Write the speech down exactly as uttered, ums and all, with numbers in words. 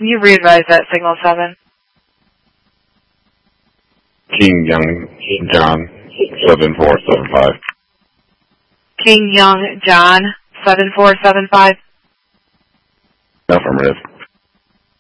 Can you re-advise that signal seven? King Young John seven four seven five. King Young John seven four seven five. Affirmative.